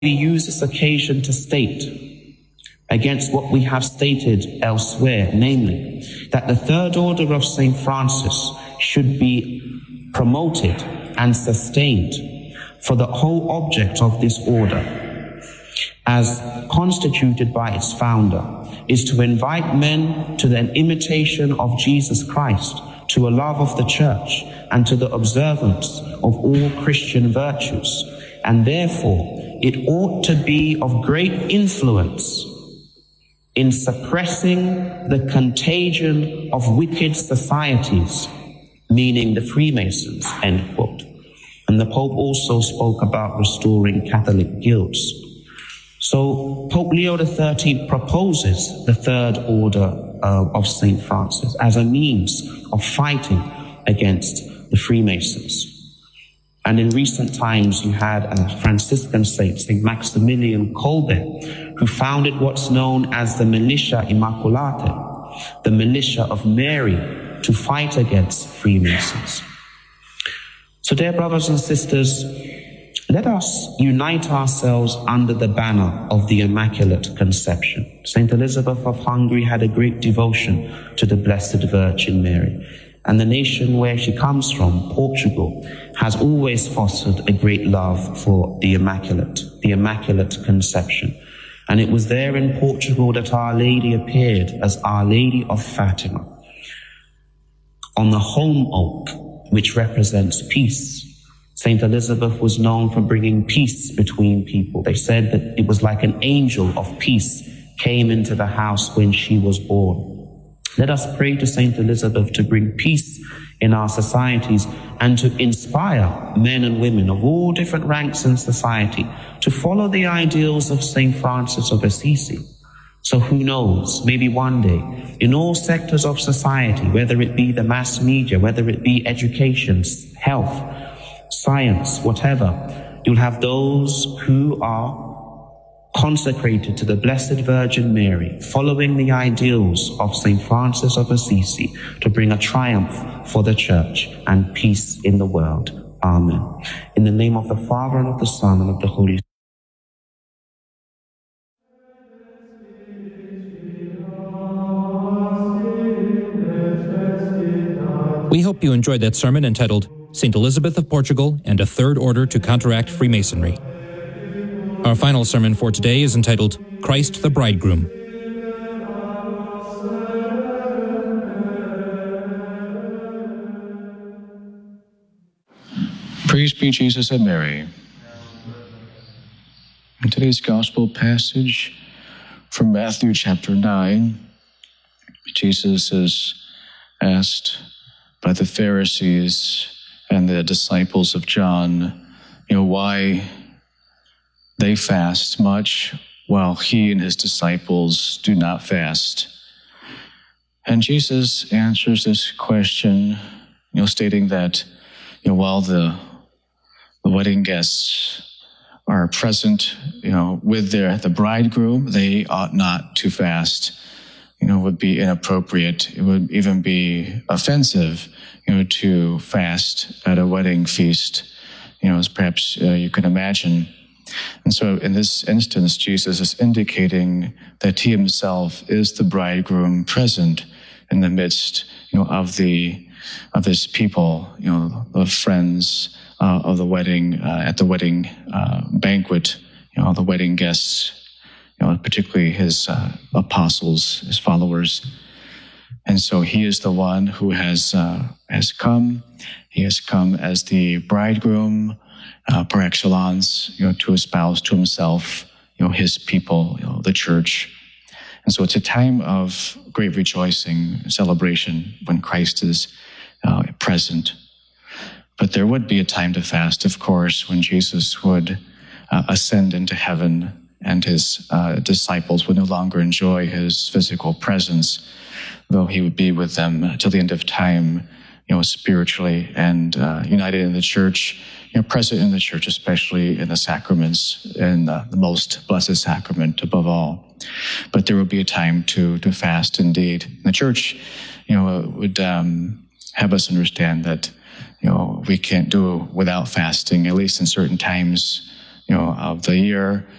use this occasion to state, against what we have stated elsewhere, namely, that the Third Order of St. Francis should be promoted and sustained, for the whole object of this order, as constituted by its founder, is to invite men to an imitation of Jesus Christ, to a love of the Church, and to the observance of all Christian virtues. And therefore, it ought to be of great influence in suppressing the contagion of wicked societies, meaning the Freemasons, end quote. And the Pope also spoke about restoring Catholic guilds. So Pope Leo XIII proposes the Third Order of St. Francis as a means of fighting against the Freemasons. And in recent times, you had a Franciscan saint, St. Maximilian Kolbe, who founded what's known as the Militia Immaculata, the militia of Mary, to fight against Freemasons. So, dear brothers and sisters, let us unite ourselves under the banner of the Immaculate Conception. St. Elizabeth of Hungary had a great devotion to the Blessed Virgin Mary. And the nation where she comes from, Portugal, has always fostered a great love for the Immaculate Conception. And it was there in Portugal that Our Lady appeared as Our Lady of Fatima on the holm oak, which represents peace. Saint Elizabeth was known for bringing peace between people. They said that it was like an angel of peace came into the house when she was born. Let us pray to Saint Elizabeth to bring peace in our societies and to inspire men and women of all different ranks in society to follow the ideals of Saint Francis of Assisi. So who knows, maybe one day, in all sectors of society, whether it be the mass media, whether it be education, health, science, whatever, you'll have those who are consecrated to the Blessed Virgin Mary, following the ideals of St. Francis of Assisi to bring a triumph for the Church and peace in the world. Amen. In the name of the Father, and of the Son, and of the Holy Spirit. We hope you enjoyed that sermon entitled St. Elizabeth of Portugal and a Third Order to Counteract Freemasonry. Our final sermon for today is entitled Christ the Bridegroom. Praise be Jesus and Mary. In today's gospel passage from Matthew chapter 9, Jesus is asked by the Pharisees and the disciples of John, why they fast much while he and his disciples do not fast. And Jesus answers this question, stating that, while the wedding guests are present, with the bridegroom, they ought not to fast. Would be inappropriate. It would even be offensive, to fast at a wedding feast, as perhaps you can imagine. And so in this instance, Jesus is indicating that he himself is the bridegroom present in the midst, of his people, the friends of the wedding, at the wedding banquet, the wedding guests, particularly his apostles, his followers. And so he is the one who has come. He has come as the bridegroom, par excellence, to espouse to himself, his people, the church. And so it's a time of great rejoicing, celebration when Christ is present. But there would be a time to fast, of course, when Jesus would ascend into heaven and his disciples would no longer enjoy his physical presence, though he would be with them till the end of time, spiritually and united in the church, present in the church, especially in the sacraments, and the most blessed sacrament above all. But there will be a time to fast indeed. The church, would have us understand that, we can't do without fasting, at least in certain times, of the year